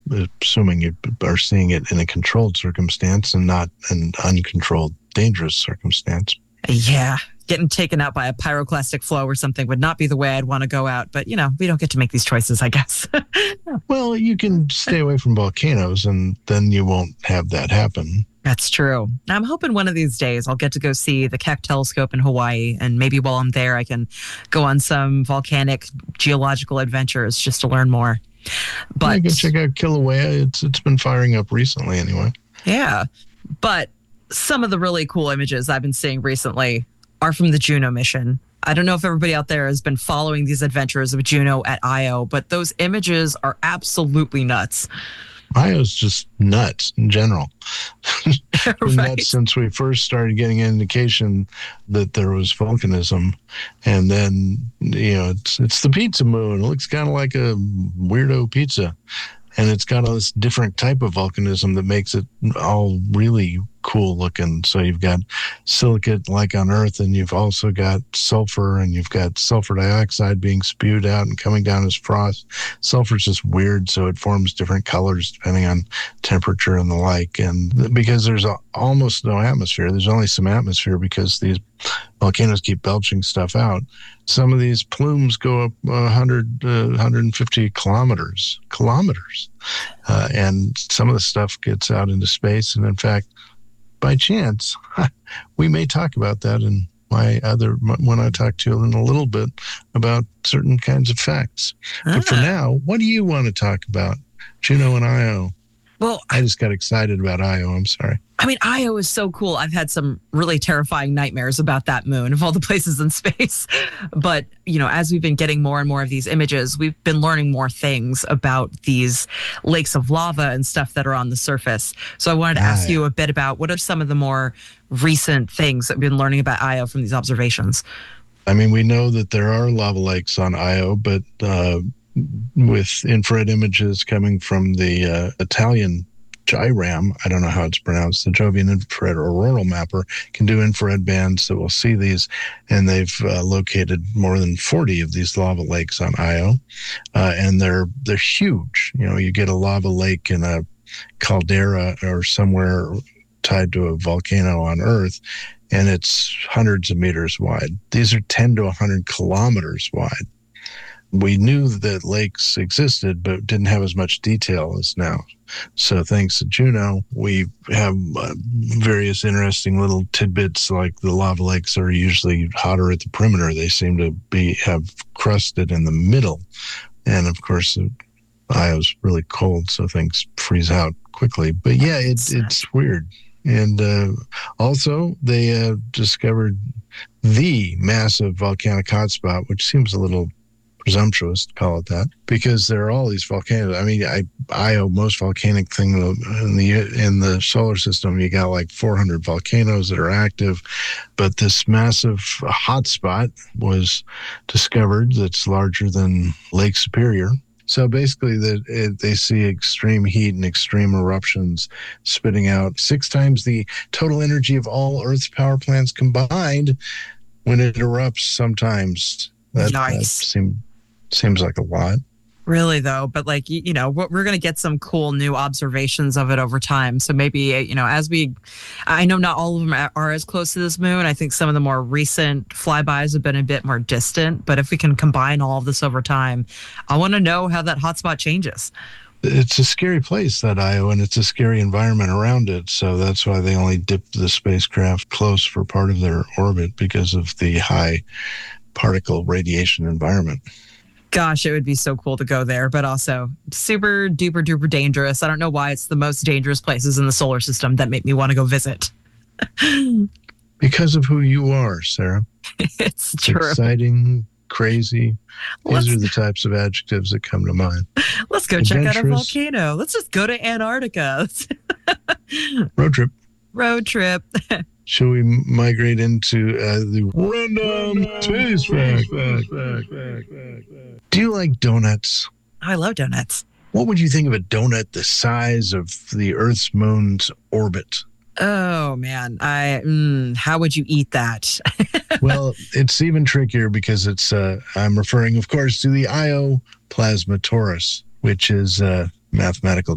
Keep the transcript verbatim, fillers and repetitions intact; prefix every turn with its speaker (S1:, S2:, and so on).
S1: assuming you are seeing it in a controlled circumstance and not an uncontrolled, dangerous circumstance.
S2: Yeah. Getting taken out by a pyroclastic flow or something would not be the way I'd want to go out. But, you know, we don't get to make these choices, I guess.
S1: Well, you can stay away from volcanoes and then you won't have that happen.
S2: That's true. I'm hoping one of these days I'll get to go see the Keck Telescope in Hawaii. And maybe while I'm there, I can go on some volcanic geological adventures just to learn more. But
S1: you can check out Kilauea. It's It's been firing up recently anyway.
S2: Yeah. But some of the really cool images I've been seeing recently are from the Juno mission. I don't know if everybody out there has been following these adventures of Juno at I O, but those images are absolutely nuts.
S1: Io's just nuts in general.
S2: Right.
S1: Nuts since we first started getting an indication that there was volcanism. And then, you know, it's it's the pizza moon. It looks kind of like a weirdo pizza. And it's got all this different type of volcanism that makes it all really cool looking. So you've got silicate like on Earth, and you've also got sulfur, and you've got sulfur dioxide being spewed out and coming down as frost. Sulfur's just weird, so it forms different colors depending on temperature and the like. And because there's a, almost no atmosphere, there's only some atmosphere because these volcanoes keep belching stuff out. Some of these plumes go up one hundred, uh, one hundred fifty kilometers, kilometers. Uh, and some of the stuff gets out into space. And in fact, by chance, we may talk about that in my other, when I talk to you in a little bit about certain kinds of facts. Ah. But for now, what do you want to talk about? Juno and Io.
S2: Well,
S1: I just got excited about Io. I'm sorry.
S2: I mean, Io is so cool. I've had some really terrifying nightmares about that moon of all the places in space. But, you know, as we've been getting more and more of these images, we've been learning more things about these lakes of lava and stuff that are on the surface. So I wanted to ask
S1: Right.
S2: you a bit about what are some of the more recent things that we've been learning about Io from these observations?
S1: I mean, we know that there are lava lakes on Io, but uh, with infrared images coming from the uh, Italian JIRAM, I don't know how it's pronounced, the Jovian Infrared Auroral Mapper, can do infrared bands that will see these, and they've uh, located more than forty of these lava lakes on Io, uh, and they're they're huge. You know, you get a lava lake in a caldera or somewhere tied to a volcano on Earth, and it's hundreds of meters wide. These are ten to one hundred kilometers wide. We knew that lakes existed, but didn't have as much detail as now. So thanks to Juno, we have uh, various interesting little tidbits, like the lava lakes are usually hotter at the perimeter. They seem to be have crusted in the middle. And of course, Io's really cold, so things freeze out quickly. But yeah, it, it's weird. And uh, also, they uh, discovered the massive volcanic hotspot, which seems a little presumptuous to call it that, because there are all these volcanoes. I mean, I Io, most volcanic thing in the in the solar system, you got like four hundred volcanoes that are active, but this massive hotspot was discovered that's larger than Lake Superior. So basically, that it, they see extreme heat and extreme eruptions spitting out six times the total energy of all Earth's power plants combined when it erupts. Sometimes that, that seems seems like a lot.
S2: Really, though, but like, you know, we're going to get some cool new observations of it over time. So maybe, you know, as we, I know not all of them are as close to this moon. I think some of the more recent flybys have been a bit more distant. But if we can combine all of this over time, I want to know how that hotspot changes.
S1: It's a scary place, that Io, and it's a scary environment around it. So that's why they only dipped the spacecraft close for part of their orbit, because of the high particle radiation environment.
S2: Gosh, it would be so cool to go there, but also super duper duper dangerous. I don't know why it's the most dangerous places in the solar system that make me want to go visit.
S1: Because of who you are, Sarah.
S2: It's,
S1: it's
S2: true.
S1: Exciting, crazy. These
S2: Let's,
S1: are the types of adjectives that come to mind.
S2: Let's go check out a volcano. Let's just go to Antarctica.
S1: Road trip.
S2: Road trip.
S1: Shall we migrate into uh, the random space fact? Do you like donuts?
S2: I love donuts.
S1: What would you think of a donut the size of the Earth's moon's orbit?
S2: Oh, man. I mm, how would you eat that?
S1: Well, it's even trickier because it's, uh, I'm referring, of course, to the Io Plasma Torus, which is a mathematical